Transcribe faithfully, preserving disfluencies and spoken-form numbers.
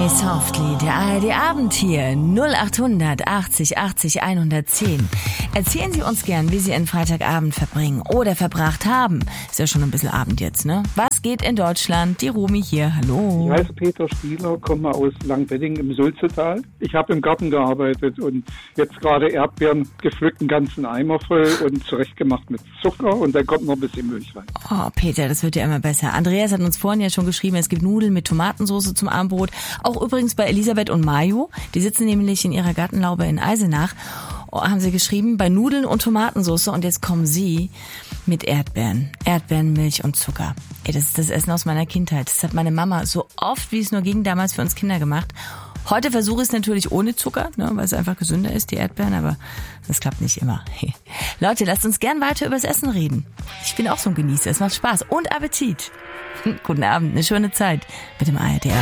Me Softly, der A R D-Abend hier, null acht hundert achtzig achtzig hundertzehn. Erzählen Sie uns gern, wie Sie Ihren Freitagabend verbringen oder verbracht haben. Ist ja schon ein bisschen Abend jetzt, ne? Was geht in Deutschland? Die Rumi hier, hallo. Ich heiße Peter Spieler, komme aus Langbetting im Sulzetal. Ich habe im Garten gearbeitet und jetzt gerade Erdbeeren gepflückt, einen ganzen Eimer voll und zurechtgemacht mit Zucker und dann kommt noch ein bisschen Milch rein. Oh, Peter, das wird ja immer besser. Andreas hat uns vorhin ja schon geschrieben, es gibt Nudeln mit Tomatensauce zum Abendbrot. Auch übrigens bei Elisabeth und Mayo. Die sitzen nämlich in ihrer Gartenlaube in Eisenach. Oh, haben sie geschrieben, bei Nudeln und Tomatensauce. Und jetzt kommen sie mit Erdbeeren. Erdbeeren, Milch und Zucker. Ey, das ist das Essen aus meiner Kindheit. Das hat meine Mama so oft, wie es nur ging, damals für uns Kinder gemacht. Heute versuche ich es natürlich ohne Zucker, ne, weil es einfach gesünder ist, die Erdbeeren, aber das klappt nicht immer. Leute, lasst uns gern weiter übers Essen reden. Ich bin auch so ein Genießer, es macht Spaß und Appetit. Guten Abend, eine schöne Zeit mit dem A R D.